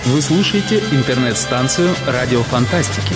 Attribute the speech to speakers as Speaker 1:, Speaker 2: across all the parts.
Speaker 1: Вы слушаете интернет-станцию «Радио Фантастики».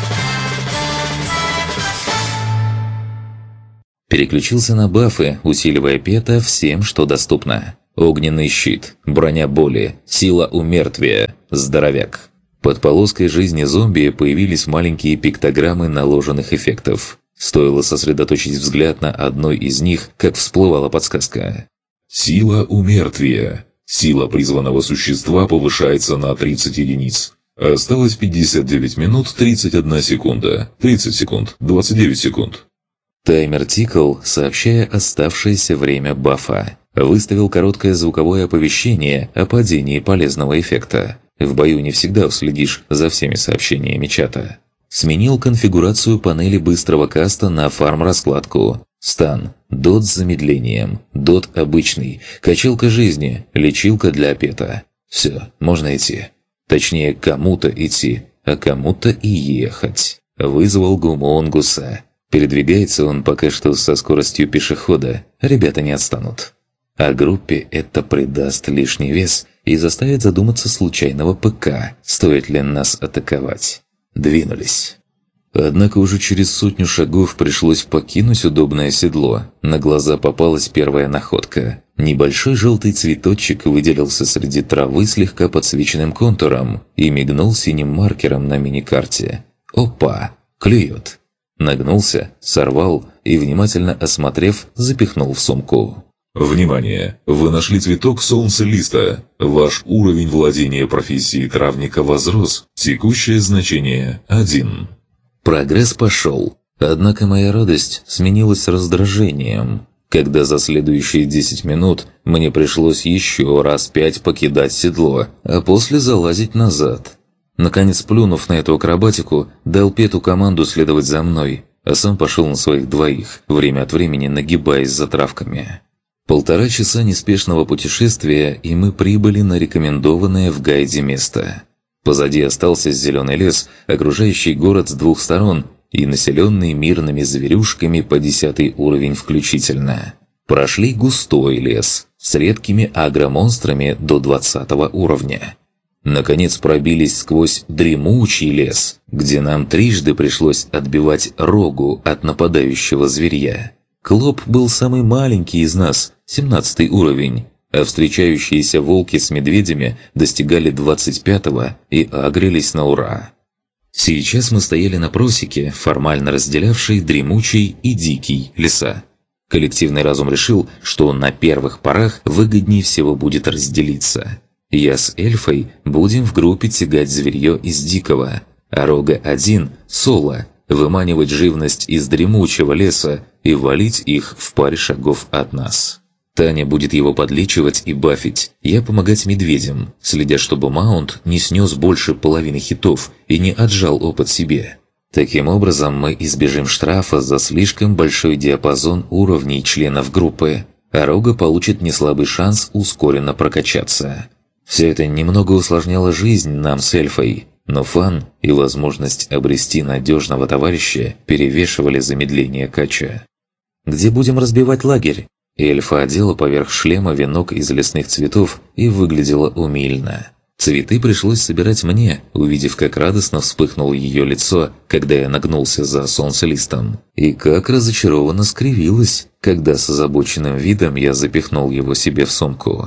Speaker 2: Переключился на бафы, усиливая Пета всем, что доступно. Огненный щит, броня боли, сила умертвия, здоровяк. Под полоской жизни зомби появились маленькие пиктограммы наложенных эффектов. Стоило сосредоточить взгляд на одной из них, как всплывала подсказка.
Speaker 3: Сила умертвия. Сила призванного существа повышается на 30 единиц. Осталось 59 минут 31 секунда. 30 секунд, 29 секунд.
Speaker 2: Таймер тикал, сообщая оставшееся время бафа. Выставил короткое звуковое оповещение о падении полезного эффекта. В бою не всегда уследишь за всеми сообщениями чата. Сменил конфигурацию панели быстрого каста на фарм-раскладку. Стан, дот с замедлением, дот обычный, качалка жизни, лечилка для Пета. Все, можно идти. Точнее, кому-то идти, а кому-то и ехать. Вызвал гумонгуса. Передвигается он пока что со скоростью пешехода, ребята не отстанут. А группе это придаст лишний вес и заставит задуматься случайного ПК, стоит ли нас атаковать. Двинулись. Однако уже через 100 шагов пришлось покинуть удобное седло. На глаза попалась первая находка. Небольшой желтый цветочек выделился среди травы слегка подсвеченным контуром и мигнул синим маркером на миникарте. Опа! Клюет! Нагнулся, сорвал и, внимательно осмотрев, запихнул в сумку.
Speaker 3: Внимание! Вы нашли цветок солнцелиста. Ваш уровень владения профессией травника возрос. Текущее значение 1.
Speaker 2: Прогресс пошел. Однако моя радость сменилась раздражением, когда за следующие 10 минут мне пришлось еще раз 5 покидать седло, а после залазить назад. Наконец, плюнув на эту акробатику, дал Пету команду следовать за мной, а сам пошел на своих двоих, время от времени нагибаясь за травками. 1,5 часа неспешного путешествия, и мы прибыли на рекомендованное в гайде место. Позади остался зеленый лес, окружающий город с двух сторон и населенный мирными зверюшками по 10 уровень включительно. Прошли густой лес с редкими агромонстрами до 20 уровня. Наконец пробились сквозь дремучий лес, где нам трижды пришлось отбивать рогу от нападающего зверья. Клоп был самый маленький из нас, 17 уровень, а встречающиеся волки с медведями достигали 25-го и агрились на ура. Сейчас мы стояли на просеке, формально разделявшей дремучий и дикий леса. Коллективный разум решил, что на первых порах выгоднее всего будет разделиться. Я с эльфой будем в группе тягать зверье из дикого, а Рога-1 – соло, выманивать живность из дремучего леса и валить их в паре шагов от нас. Таня будет его подлечивать и бафить, я помогать медведям, следя, чтобы маунт не снес больше половины хитов и не отжал опыт себе. Таким образом, мы избежим штрафа за слишком большой диапазон уровней членов группы, а Рога получит неслабый шанс ускоренно прокачаться. Все это немного усложняло жизнь нам с эльфой, но фан и возможность обрести надежного товарища перевешивали замедление кача. «Где будем разбивать лагерь?» Эльфа одела поверх шлема венок из лесных цветов и выглядела умильно. Цветы пришлось собирать мне, увидев, как радостно вспыхнуло ее лицо, когда я нагнулся за солнцелистом, и как разочарованно скривилась, когда с озабоченным видом я запихнул его себе в сумку.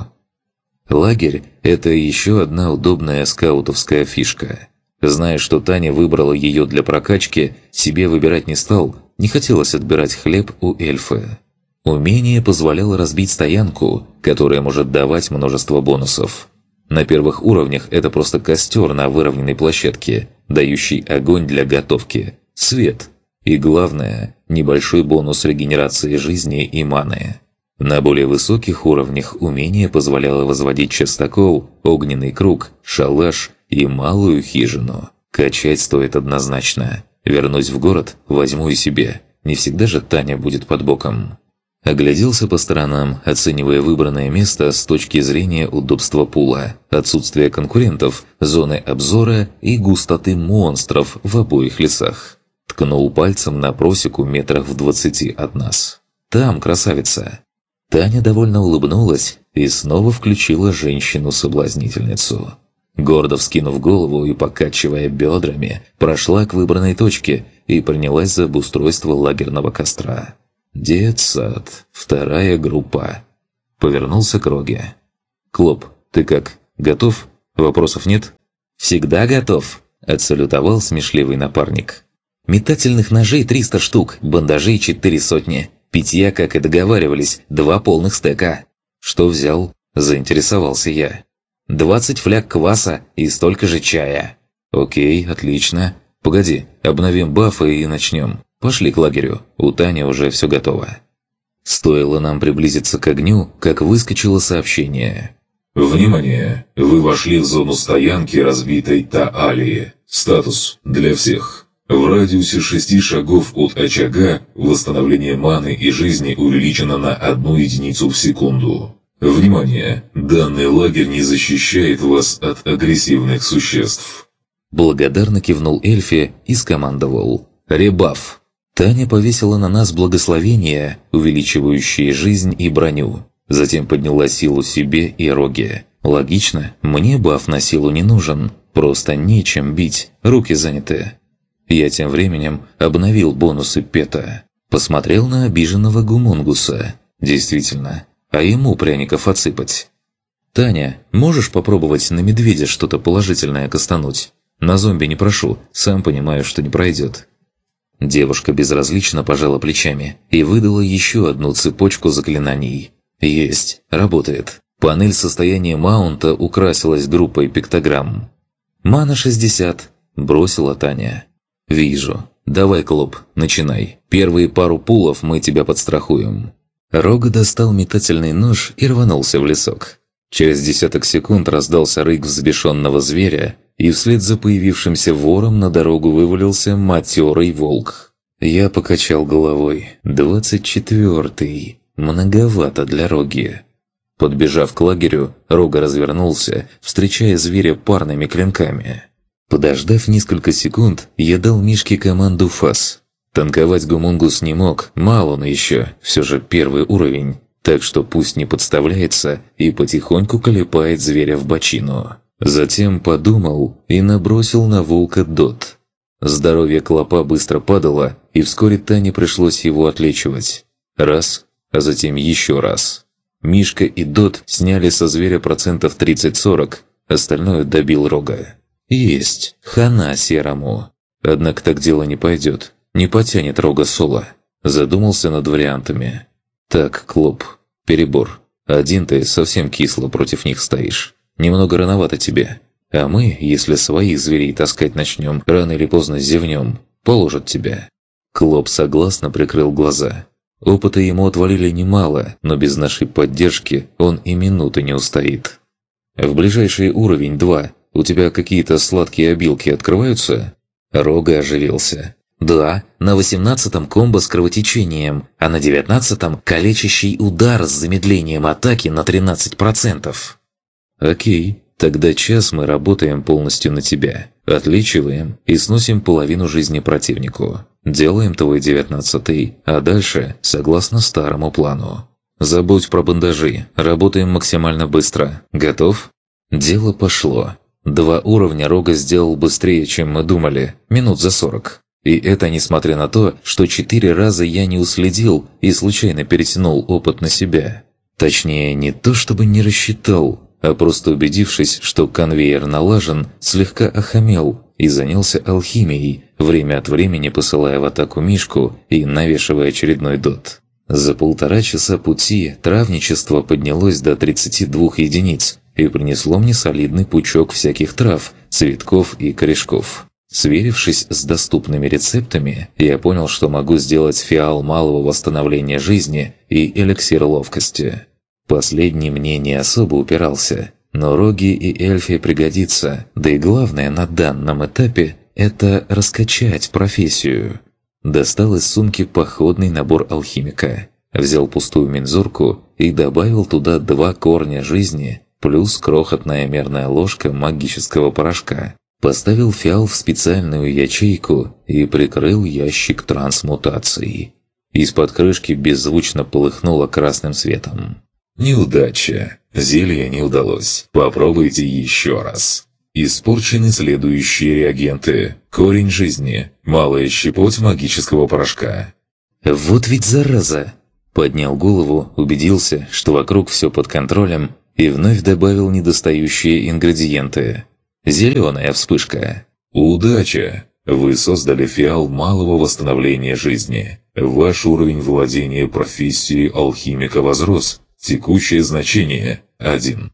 Speaker 2: Лагерь – это еще одна удобная скаутовская фишка. Зная, что Таня выбрала ее для прокачки, себе выбирать не стал, не хотелось отбирать хлеб у эльфы. Умение позволяло разбить стоянку, которая может давать множество бонусов. На первых уровнях это просто костер на выровненной площадке, дающий огонь для готовки, свет и, главное, небольшой бонус регенерации жизни и маны. На более высоких уровнях умение позволяло возводить частокол, огненный круг, шалаш и малую хижину. Качать стоит однозначно. Вернусь в город, возьму и себе. Не всегда же Таня будет под боком. Огляделся по сторонам, оценивая выбранное место с точки зрения удобства пула, отсутствия конкурентов, зоны обзора и густоты монстров в обоих лесах. Ткнул пальцем на просеку метрах в 20 от нас. «Там, красавица!» Таня довольно улыбнулась и снова включила женщину-соблазнительницу. Гордо вскинув голову и покачивая бедрами, прошла к выбранной точке и принялась за обустройство лагерного костра. «Детсад. Вторая группа». Повернулся к Роге. «Клоп, ты как? Готов? Вопросов нет?» «Всегда готов», – отсалютовал смешливый напарник. «Метательных ножей 300 штук, бандажей 400. Питья, как и договаривались, 2 полных стека». «Что взял?» – заинтересовался я. 20 фляг кваса и столько же чая». «Окей, отлично. Погоди, обновим бафы и начнем. Пошли к лагерю, у Тани уже все готово». Стоило нам приблизиться к огню, как выскочило сообщение.
Speaker 3: Внимание! Вы вошли в зону стоянки разбитой Таалии. Статус для всех. В радиусе 6 шагов от очага восстановление маны и жизни увеличено на 1 единицу в секунду. Внимание! Данный лагерь не защищает вас от агрессивных существ.
Speaker 2: Благодарно кивнул Эльфи и скомандовал. «Ребаф!» Таня повесила на нас благословения, увеличивающие жизнь и броню. Затем подняла силу себе и Роге. Логично, мне баф на силу не нужен, просто нечем бить, руки заняты. Я тем временем обновил бонусы Пета. Посмотрел на обиженного гумунгуса. Действительно, а ему пряников отсыпать. «Таня, можешь попробовать на медведя что-то положительное кастануть? На зомби не прошу, сам понимаю, что не пройдет». Девушка безразлично пожала плечами и выдала еще одну цепочку заклинаний. «Есть, работает». Панель состояния маунта украсилась группой пиктограмм. «Мана 60», – бросила Таня. «Вижу. Давай, Клоп, начинай. Первые пару пулов мы тебя подстрахуем». Рога достал метательный нож и рванулся в лесок. Через десяток секунд раздался рык взбешенного зверя, и вслед за появившимся вором на дорогу вывалился матерый волк. Я покачал головой. 24-й. Многовато для Роги. Подбежав к лагерю, Рога развернулся, встречая зверя парными клинками. Подождав несколько секунд, я дал Мишке команду «Фас». Танковать гумунгус не мог, мало он еще, все же первый уровень, так что пусть не подставляется и потихоньку колепает зверя в бочину. Затем подумал и набросил на волка дот. Здоровье клопа быстро падало, и вскоре Тане пришлось его отлечивать. Раз, а затем еще раз. Мишка и дот сняли со зверя процентов 30-40, остальное добил Рога. Есть, хана серому. Однако так дело не пойдет, не потянет Рога соло. Задумался над вариантами. Так, Клоп, перебор. Один ты совсем кисло против них стоишь. Немного рановато тебе. А мы, если своих зверей таскать начнем, рано или поздно зевнем. Положат тебя». Клоп согласно прикрыл глаза. Опыта ему отвалили немало, но без нашей поддержки он и минуты не устоит. «В ближайший уровень 2 у тебя какие-то сладкие обилки открываются?» Рога оживился. «Да, на 18-м комбо с кровотечением, а на 19-м калечащий удар с замедлением атаки на 13%. «Окей, тогда час мы работаем полностью на тебя. Отличиваем и сносим половину жизни противнику. Делаем твой 19-й, а дальше согласно старому плану. Забудь про бандажи, работаем максимально быстро. Готов?» Дело пошло. 2 уровня Рога сделал быстрее, чем мы думали, минут за 40. И это несмотря на то, что 4 раза я не уследил и случайно перетянул опыт на себя. Точнее, не то чтобы не рассчитал, а просто убедившись, что конвейер налажен, слегка охамел и занялся алхимией, время от времени посылая в атаку Мишку и навешивая очередной дот. За 1,5 часа пути травничество поднялось до 32 единиц и принесло мне солидный пучок всяких трав, цветков и корешков. Сверившись с доступными рецептами, я понял, что могу сделать фиал малого восстановления жизни и эликсир ловкости. Последний мне не особо упирался, но Роги и Эльфи пригодится, да и главное на данном этапе – это раскачать профессию. Достал из сумки походный набор алхимика, взял пустую мензурку и добавил туда 2 корня жизни плюс крохотная мерная ложка магического порошка. Поставил фиал в специальную ячейку и прикрыл ящик трансмутации. Из-под крышки беззвучно полыхнуло красным светом.
Speaker 3: Неудача. Зелье не удалось. Попробуйте еще раз. Испорчены следующие реагенты. Корень жизни. Малая щепоть магического порошка.
Speaker 2: Вот ведь зараза! Поднял голову, убедился, что вокруг все под контролем, и вновь добавил недостающие ингредиенты. Зеленая вспышка.
Speaker 3: Удача! Вы создали фиал малого восстановления жизни. Ваш уровень владения профессией алхимика возрос. Текущее значение – 1.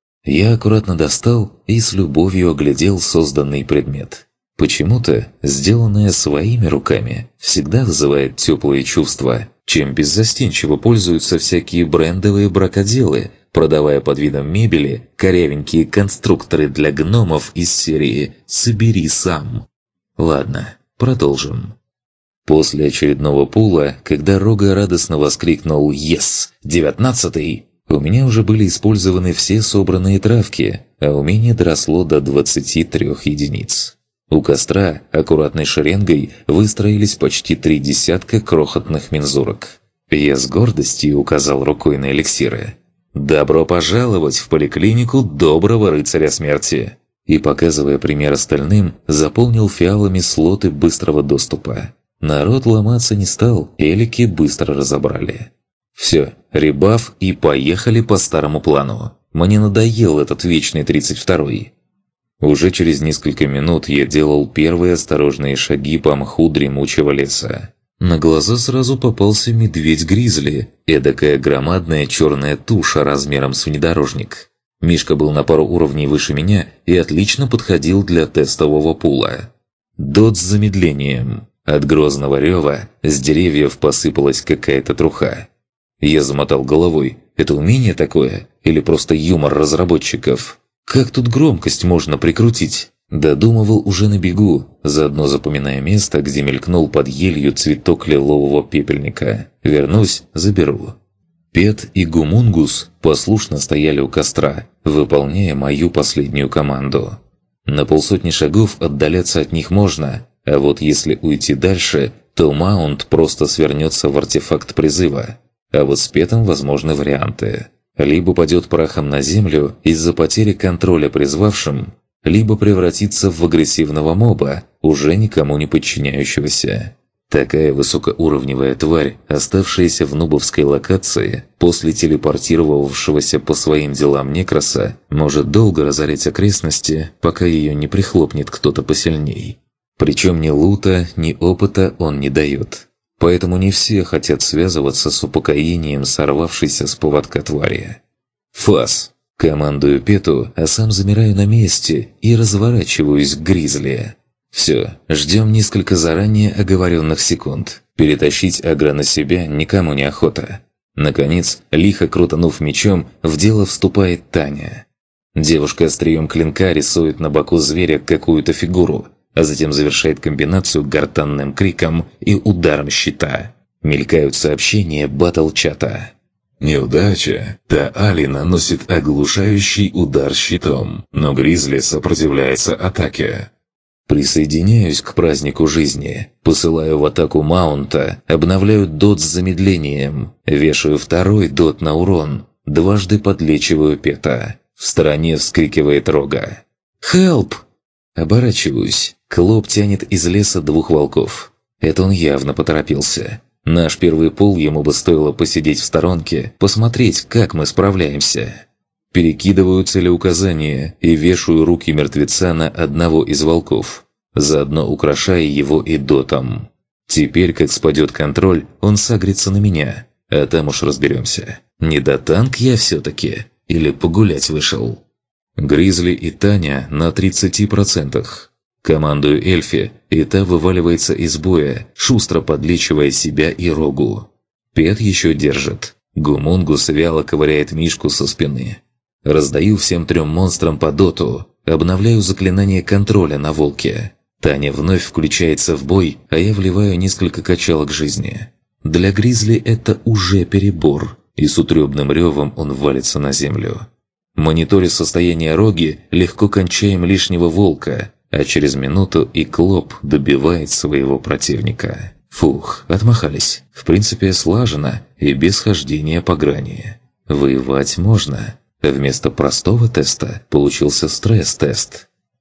Speaker 2: Я аккуратно достал и с любовью оглядел созданный предмет. Почему-то, сделанное своими руками, всегда вызывает теплые чувства, чем беззастенчиво пользуются всякие брендовые бракоделы, продавая под видом мебели корявенькие конструкторы для гномов из серии «Собери сам». Ладно, продолжим. После очередного пула, когда Рога радостно воскликнул «Ес! 19-й!», у меня уже были использованы все собранные травки, а умение доросло до 23 единиц. У костра аккуратной шеренгой выстроились почти 3 десятка крохотных мензурок. Я с гордостью указал рукой на эликсиры. «Добро пожаловать в поликлинику доброго рыцаря смерти!» И, показывая пример остальным, заполнил фиалами слоты быстрого доступа. Народ ломаться не стал, элики быстро разобрали. Все, ребаф и поехали по старому плану. Мне надоел этот вечный 32-й. Уже через несколько минут я делал первые осторожные шаги по мху дремучего леса. На глаза сразу попался медведь-гризли, эдакая громадная черная туша размером с внедорожник. Мишка был на пару уровней выше меня и отлично подходил для тестового пула. Дот с замедлением. От грозного рева с деревьев посыпалась какая-то труха. Я замотал головой. Это умение такое? Или просто юмор разработчиков? Как тут громкость можно прикрутить? Додумывал уже на бегу, заодно запоминая место, где мелькнул под елью цветок лилового пепельника. Вернусь, заберу. Пет и Гумунгус послушно стояли у костра, выполняя мою последнюю команду. На полсотни шагов отдаляться от них можно, а вот если уйти дальше, то маунт просто свернется в артефакт призыва. А вот с Петом возможны варианты. Либо падет прахом на землю из-за потери контроля призвавшим, либо превратится в агрессивного моба, уже никому не подчиняющегося. Такая высокоуровневая тварь, оставшаяся в нубовской локации, после телепортировавшегося по своим делам Некроса, может долго разорять окрестности, пока ее не прихлопнет кто-то посильней. Причем ни лута, ни опыта он не дает. Поэтому не все хотят связываться с упокоением сорвавшейся с поводка твари. «Фас!» Командую Пету, а сам замираю на месте и разворачиваюсь к гризли. Все, ждем несколько заранее оговоренных секунд. Перетащить агро на себя никому не охота. Наконец, лихо крутанув мечом, в дело вступает Таня. Девушка острием клинка рисует на боку зверя какую-то фигуру, а затем завершает комбинацию гортанным криком и ударом щита. Мелькают сообщения батл-чата.
Speaker 3: Неудача. Таали наносит оглушающий удар щитом, но Гризли сопротивляется атаке.
Speaker 2: Присоединяюсь к празднику жизни, посылаю в атаку маунта, обновляю дот с замедлением, вешаю второй дот на урон, дважды подлечиваю Пета. В стороне вскрикивает Рога. «Хелп!» Оборачиваюсь. Клоп тянет из леса 2 волков. Это он явно поторопился. Наш первый пул ему бы стоило посидеть в сторонке, посмотреть, как мы справляемся. Перекидываю целеуказания и вешаю руки мертвеца на одного из волков, заодно украшая его и дотом. Теперь, как спадет контроль, он сагрится на меня, а там уж разберемся. Не до танк я все-таки, или погулять вышел. Гризли и Таня на 30%. Командую Эльфи, и та вываливается из боя, шустро подлечивая себя и Рогу. Пет еще держит. Гумунгус вяло ковыряет Мишку со спины. Раздаю всем 3 монстрам по доту, обновляю заклинание контроля на волке. Таня вновь включается в бой, а я вливаю несколько качалок жизни. Для Гризли это уже перебор, и с утрёбным ревом он валится на землю. Мониторя состояние Роги, легко кончаем лишнего волка, а через минуту и Клоп добивает своего противника. Фух, отмахались. В принципе, слаженно и без хождения по грани. Воевать можно. Вместо простого теста получился стресс-тест.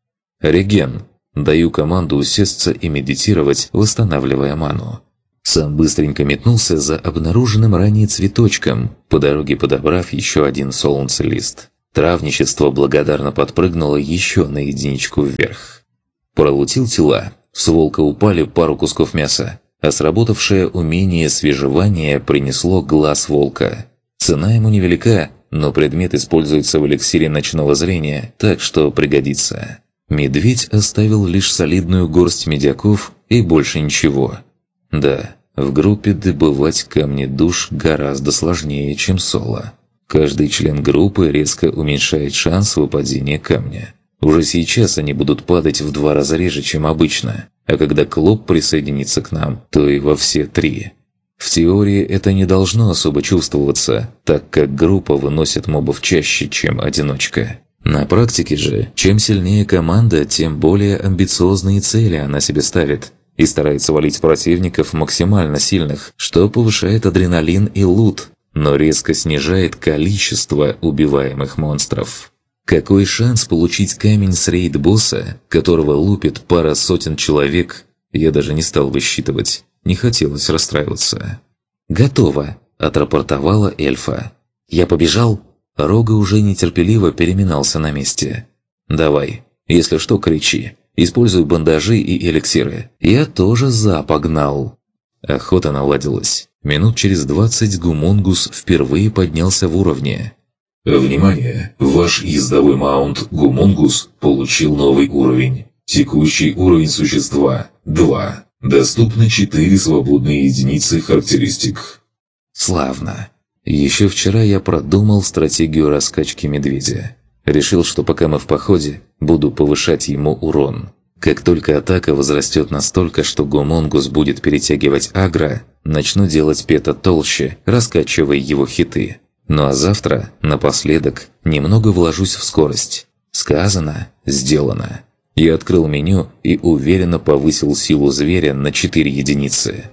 Speaker 2: Реген. Даю команду усесться и медитировать, восстанавливая ману. Сам быстренько метнулся за обнаруженным ранее цветочком, по дороге подобрав еще один солнцелист. Травничество благодарно подпрыгнуло еще на единичку вверх. Пролутил тела. С волка упали пару кусков мяса, а сработавшее умение свежевания принесло глаз волка. Цена ему невелика, но предмет используется в эликсире ночного зрения, так что пригодится. Медведь оставил лишь солидную горсть медяков и больше ничего. Да, в группе добывать камни душ гораздо сложнее, чем соло. Каждый член группы резко уменьшает шанс выпадения камня. Уже сейчас они будут падать в 2 раза реже, чем обычно, а когда клуб присоединится к нам, то и во все 3. В теории это не должно особо чувствоваться, так как группа выносит мобов чаще, чем одиночка. На практике же, чем сильнее команда, тем более амбициозные цели она себе ставит и старается валить противников максимально сильных, что повышает адреналин и лут, но резко снижает количество убиваемых монстров. Какой шанс получить камень с рейд-босса, которого лупит пара сотен человек, я даже не стал высчитывать, не хотелось расстраиваться. «Готово», – отрапортовала эльфа. «Я побежал?» Рога уже нетерпеливо переминался на месте. «Давай, если что, кричи. Используй бандажи и эликсиры. Я тоже погнал». Охота наладилась. Минут через 20 Гумунгус впервые поднялся в уровне.
Speaker 3: Внимание! Ваш ездовой маунт Гумунгус получил новый уровень. Текущий уровень существа – 2. Доступны 4 свободные единицы характеристик.
Speaker 2: Славно. Еще вчера я продумал стратегию раскачки медведя. Решил, что пока мы в походе, буду повышать ему урон. Как только атака возрастет настолько, что Гумунгус будет перетягивать агро, начну делать пета толще, раскачивая его хиты. Ну а завтра, напоследок, немного вложусь в скорость. Сказано, сделано. Я открыл меню и уверенно повысил силу зверя на 4 единицы.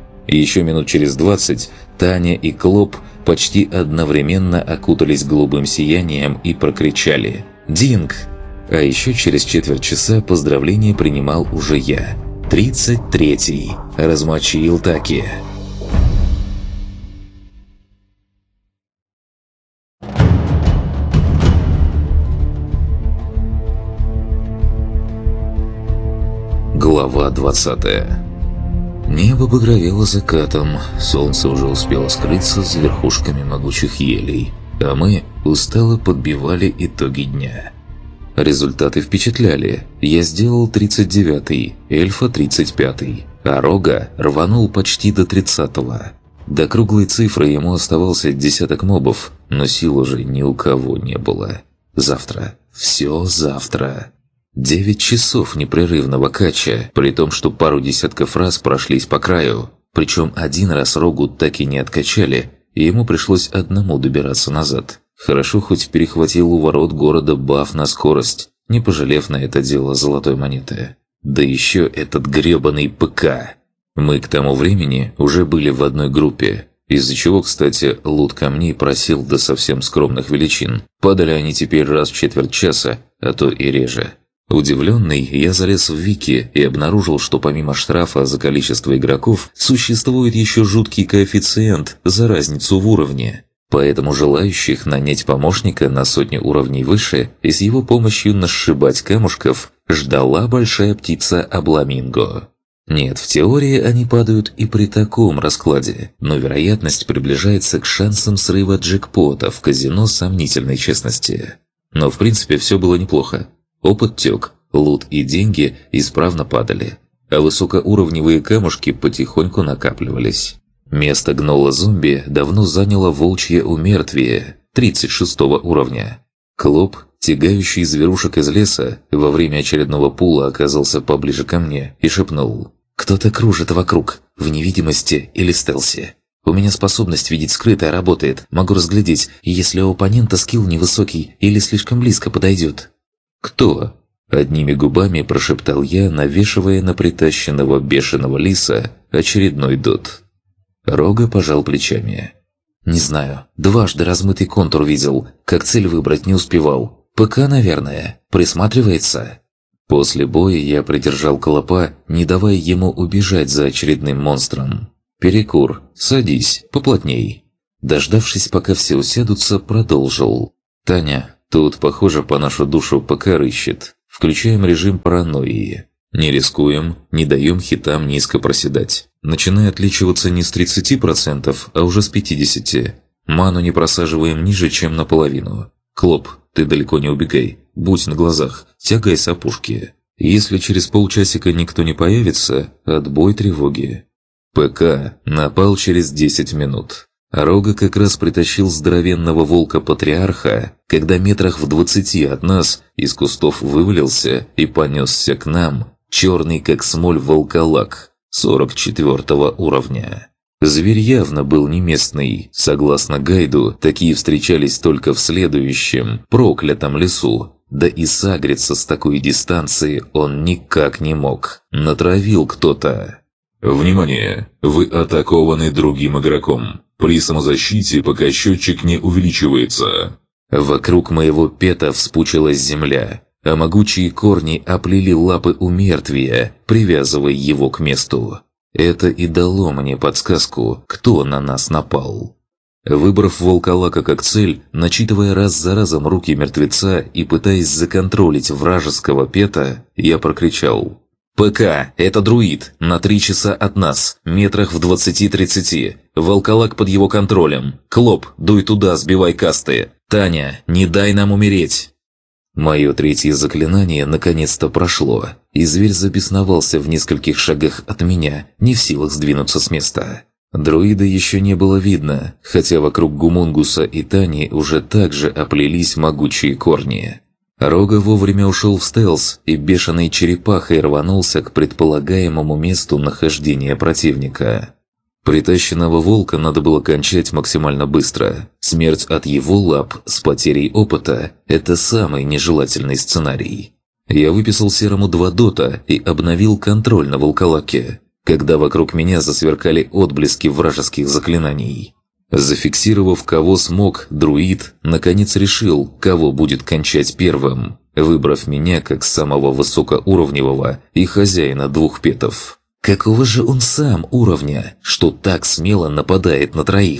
Speaker 2: Еще минут через 20 Таня и Клоп почти одновременно окутались голубым сиянием и прокричали «Динг!». А еще через четверть часа поздравления принимал уже я. 33-й. Размочил таки. Глава 20. Небо багровело закатом, солнце уже успело скрыться за верхушками могучих елей, а мы устало подбивали итоги дня. Результаты впечатляли. Я сделал 39-й, эльфа 35-й, а Рога рванул почти до 30-го. До круглой цифры ему оставался десяток мобов, но сил уже ни у кого не было. Завтра. Все завтра. 9 часов непрерывного кача, при том, что пару десятков раз прошлись по краю. Причем один раз Рогу так и не откачали, и ему пришлось одному добираться назад. Хорошо хоть перехватил у ворот города баф на скорость, не пожалев на это дело золотой монеты. Да еще этот гребаный ПК. Мы к тому времени уже были в одной группе, из-за чего, кстати, лут камней просел до совсем скромных величин. Падали они теперь раз в четверть часа, а то и реже. Удивленный, я залез в Вики и обнаружил, что помимо штрафа за количество игроков, существует еще жуткий коэффициент за разницу в уровне. Поэтому желающих нанять помощника на сотни уровней выше и с его помощью насшибать камушков ждала большая птица Абламинго. Нет, в теории они падают и при таком раскладе, но вероятность приближается к шансам срыва джекпота в казино сомнительной честности. Но в принципе все было неплохо. Опыт тек, лут и деньги исправно падали, а высокоуровневые камушки потихоньку накапливались. Место гнола-зомби давно заняло волчье умертвие 36 уровня. Клоп, тягающий зверушек из леса, во время очередного пула оказался поближе ко мне и шепнул: «Кто-то кружит вокруг, в невидимости или стелсе. У меня способность видеть скрытое работает, могу разглядеть, если у оппонента скилл невысокий или слишком близко подойдет». «Кто?» – одними губами прошептал я, навешивая на притащенного бешеного лиса очередной дот. Рога пожал плечами. «Не знаю. Дважды размытый контур видел, как цель выбрать не успевал. ПК, наверное. Присматривается». После боя я придержал Клопа, не давая ему убежать за очередным монстром. «Перекур, садись, поплотней». Дождавшись, пока все усядутся, продолжил. «Таня, тут, похоже, по нашу душу ПК рыщет. Включаем режим паранойи. Не рискуем, не даем хитам низко проседать. Начиная отличиваться не с 30%, а уже с 50%. Ману не просаживаем ниже, чем наполовину. Клоп, ты далеко не убегай. Будь на глазах, тягай с опушки. Если через полчасика никто не появится, отбой тревоги». ПК напал через 10 минут. Рога как раз притащил здоровенного волка-патриарха, когда метрах в 20 от нас из кустов вывалился и понесся к нам, черный как смоль волколак, 44 уровня. Зверь явно был не местный. Согласно гайду, такие встречались только в следующем, проклятом лесу. Да и сагриться с такой дистанции он никак не мог. Натравил кто-то.
Speaker 3: Внимание! Вы атакованы другим игроком. При самозащите, пока счетчик не увеличивается.
Speaker 2: Вокруг моего пета вспучилась земля, а могучие корни оплели лапы у мертвия, привязывая его к месту. Это и дало мне подсказку, кто на нас напал. Выбрав волколака как цель, начитывая раз за разом руки мертвеца и пытаясь законтролить вражеского пета, я прокричал: «ПК, это друид, на 3 часа от нас, метрах в 20-30. Волколак под его контролем. Клоп, дуй туда, сбивай касты. Таня, не дай нам умереть». Мое третье заклинание наконец-то прошло, и зверь забесновался в нескольких шагах от меня, не в силах сдвинуться с места. Друида еще не было видно, хотя вокруг Гумунгуса и Тани уже также оплелись могучие корни. Рога вовремя ушел в стелс и бешеной черепахой рванулся к предполагаемому месту нахождения противника. Притащенного волка надо было кончать максимально быстро. Смерть от его лап с потерей опыта – это самый нежелательный сценарий. Я выписал серому 2 дота и обновил контроль на волколаке, когда вокруг меня засверкали отблески вражеских заклинаний. Зафиксировав, кого смог, друид наконец решил, кого будет кончать первым, выбрав меня как самого высокоуровневого и хозяина 2 петов. Какого же он сам уровня, что так смело нападает на 3?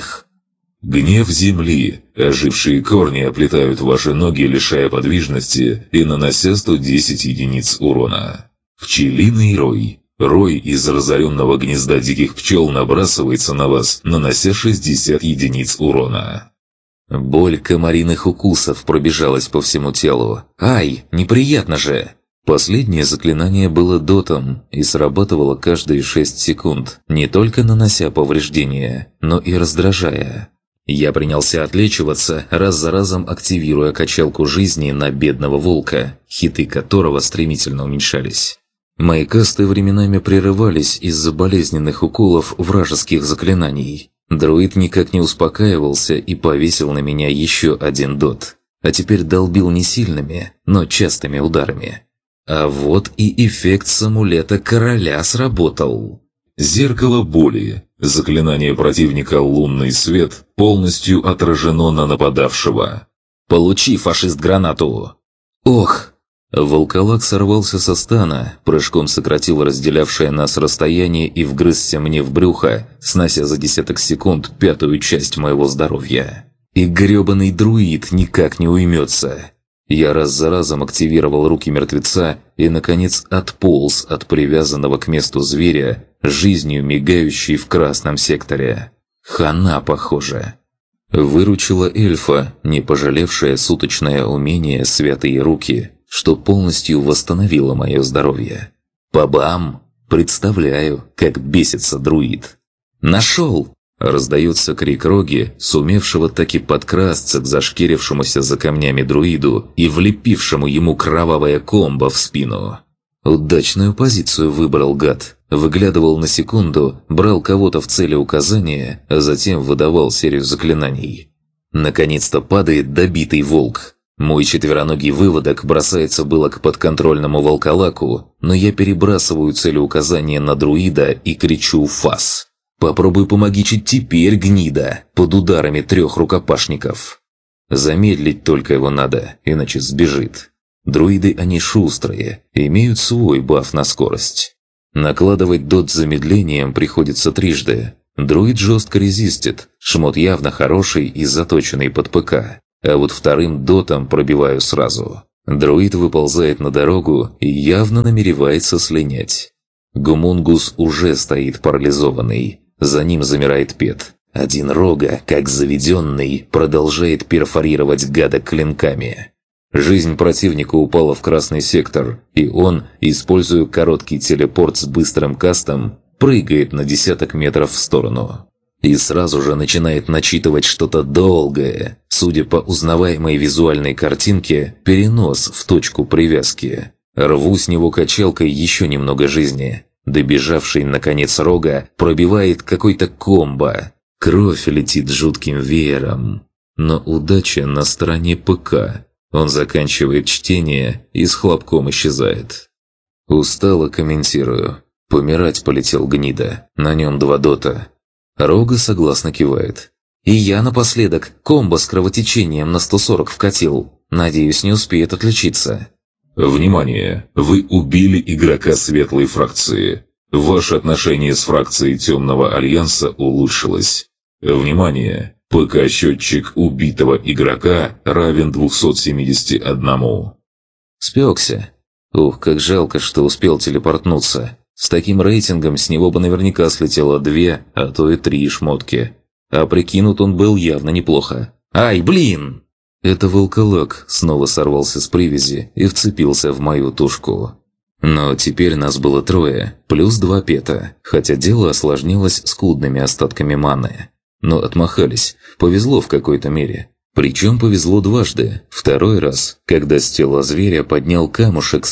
Speaker 3: Гнев земли. Ожившие корни оплетают ваши ноги, лишая подвижности и нанося 110 единиц урона. Пчелиный рой. Рой из разоренного гнезда диких пчел набрасывается на вас, нанося 60 единиц урона.
Speaker 2: Боль комариных укусов пробежалась по всему телу. Ай, неприятно же! Последнее заклинание было дотом и срабатывало каждые 6 секунд, не только нанося повреждения, но и раздражая. Я принялся отлечиваться, раз за разом активируя качалку жизни на бедного волка, хиты которого стремительно уменьшались. Мои касты временами прерывались из-за болезненных уколов вражеских заклинаний. Друид никак не успокаивался и повесил на меня еще 1 дот, а теперь долбил не сильными, но частыми ударами. А вот и эффект с амулета короля сработал.
Speaker 3: Зеркало боли. Заклинание противника «Лунный свет» полностью отражено на нападавшего.
Speaker 2: «Получи, фашист, гранату!» «Ох!» Волколак сорвался со стана, прыжком сократил разделявшее нас расстояние и вгрызся мне в брюхо, снося за десяток секунд 5-ю часть моего здоровья. И грёбаный друид никак не уймется. Я раз за разом активировал руки мертвеца и, наконец, отполз от привязанного к месту зверя, жизнью мигающей в красном секторе. Хана, похоже. Выручила эльфа, не пожалевшая суточное умение «Святые руки», что полностью восстановило мое здоровье. Па-бам! Представляю, как бесится друид. «Нашел!» Раздается крик Роги, сумевшего таки подкрасться к зашкирившемуся за камнями друиду и влепившему ему кровавое комбо в спину. Удачную позицию выбрал гад. Выглядывал на секунду, брал кого-то в цели указания, а затем выдавал серию заклинаний. Наконец-то падает добитый волк. Мой четвероногий выводок бросается было к подконтрольному волколаку, но я перебрасываю целеуказание на друида и кричу «Фас!». Попробуй помогичить теперь, гнида, под ударами 3 рукопашников. Замедлить только его надо, иначе сбежит. Друиды они шустрые, имеют свой баф на скорость. Накладывать дот с замедлением приходится трижды. Друид жестко резистит, шмот явно хороший и заточенный под ПК. А вот вторым дотом пробиваю сразу. Друид выползает на дорогу и явно намеревается слинять. Гумунгус уже стоит парализованный. За ним замирает Пет. Один Рога, как заведенный, продолжает перфорировать гада клинками. Жизнь противника упала в красный сектор, и он, используя короткий телепорт с быстрым кастом, прыгает на десяток метров в сторону. И сразу же начинает начитывать что-то долгое. Судя по узнаваемой визуальной картинке, перенос в точку привязки. Рву с него качалкой еще немного жизни. Добежавший, наконец, Рога пробивает какой-то комбо. Кровь летит жутким веером. Но удача на стороне ПК. Он заканчивает чтение и с хлопком исчезает. Устало комментирую. Помирать полетел гнида. На нем 2 дота. Рога согласно кивает. И я напоследок комбо с кровотечением на 140 вкатил. Надеюсь, не успеет отличиться.
Speaker 3: Внимание! Вы убили игрока светлой фракции. Ваше отношение с фракцией Темного Альянса улучшилось. Внимание! ПК-счетчик убитого игрока равен 271.
Speaker 2: Спекся. Ух, как жалко, что успел телепортнуться. С таким рейтингом с него бы наверняка слетело 2, а то и 3 шмотки. А прикинут он был явно неплохо. Ай, блин! Это волколак снова сорвался с привязи и вцепился в мою тушку. Но теперь нас было 3, плюс 2 Пета, хотя дело осложнилось скудными остатками маны. Но отмахались. Повезло в какой-то мере. Причем повезло дважды. Второй раз, когда с тела зверя поднял камушек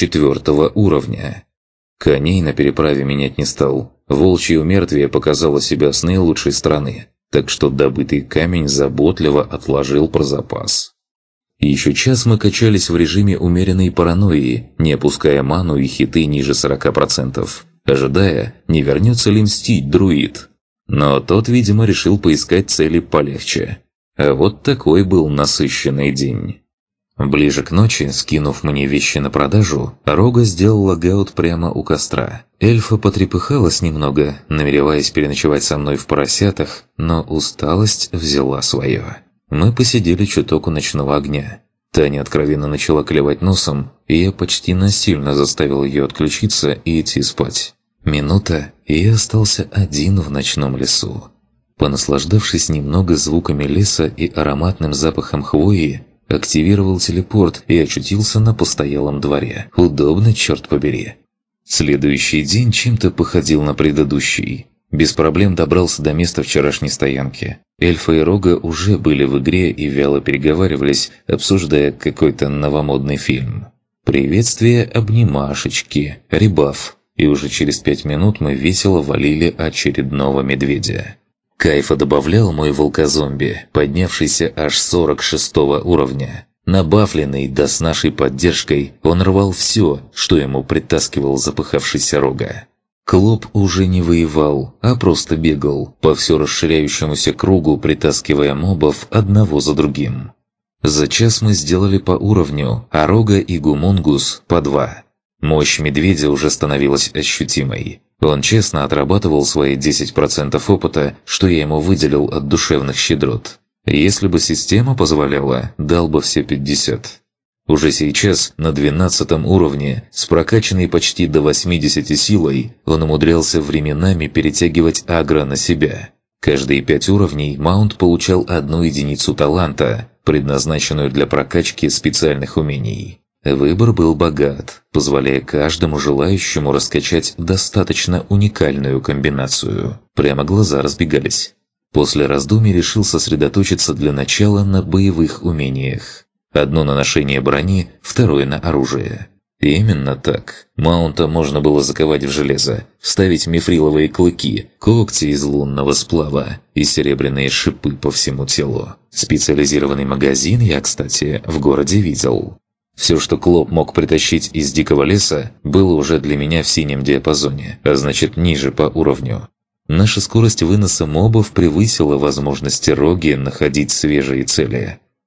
Speaker 2: 44 уровня. Коней на переправе менять не стал. Волчье умертвие показало себя с наилучшей стороны. Так что добытый камень заботливо отложил про запас. Еще час мы качались в режиме умеренной паранойи, не опуская ману и хиты ниже 40%, ожидая, не вернется ли мстить друид. Но тот, видимо, решил поискать цели полегче. А вот такой был насыщенный день. Ближе к ночи, скинув мне вещи на продажу, Рога сделал логаут прямо у костра. Эльфа потрепыхалась немного, намереваясь переночевать со мной в поросятах, но усталость взяла свое. Мы посидели чуток у ночного огня. Таня откровенно начала клевать носом, и я почти насильно заставил ее отключиться и идти спать. Минута, и я остался один в ночном лесу. Понаслаждавшись немного звуками леса и ароматным запахом хвои, активировал телепорт и очутился на постоялом дворе. Удобно, черт побери. Следующий день чем-то походил на предыдущий. Без проблем добрался до места вчерашней стоянки. Эльфа и Рога уже были в игре и вяло переговаривались, обсуждая какой-то новомодный фильм. Приветствие, обнимашечки, ребаф. И уже через 5 минут мы весело валили очередного медведя. Кайфа добавлял мой волкозомби, поднявшийся аж 46 уровня. Набафленный, да с нашей поддержкой, он рвал все, что ему притаскивал запыхавшийся Рога. Клоп уже не воевал, а просто бегал, по все расширяющемуся кругу притаскивая мобов одного за другим. За час мы сделали по уровню, а Рога и Гумунгус по 2. Мощь медведя уже становилась ощутимой. Он честно отрабатывал свои 10% опыта, что я ему выделил от душевных щедрот. Если бы система позволяла, дал бы все 50. Уже сейчас, на 12 уровне, с прокачанной почти до 80 силой, он умудрялся временами перетягивать агро на себя. Каждые 5 уровней маунт получал 1 единицу таланта, предназначенную для прокачки специальных умений. Выбор был богат, позволяя каждому желающему раскачать достаточно уникальную комбинацию. Прямо глаза разбегались. После раздумий решил сосредоточиться для начала на боевых умениях. Одно на ношение брони, второе на оружие. Именно так. Маунта можно было заковать в железо, вставить мифриловые клыки, когти из лунного сплава и серебряные шипы по всему телу. Специализированный магазин я, кстати, в городе видел. Все, что Клоп мог притащить из дикого леса, было уже для меня в синем диапазоне, а значит ниже по уровню. Наша скорость выноса мобов превысила возможности Роги находить свежие цели.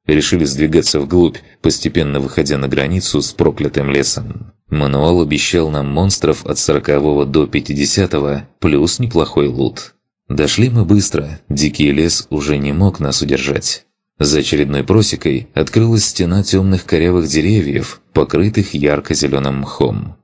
Speaker 2: Решили сдвигаться вглубь, постепенно выходя на границу с проклятым лесом. Мануал обещал нам монстров от 40 до 50, плюс неплохой лут. Дошли мы быстро, дикий лес уже не мог нас удержать. За очередной просекой открылась стена темных корявых деревьев, покрытых ярко-зеленым мхом.